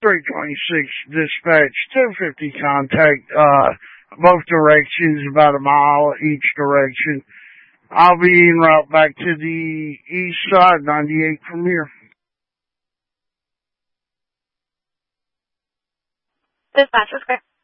326 dispatch, 250 contact, both directions, about a mile each direction. I'll be en route back to the east side, 98 from here. Dispatch, that's correct.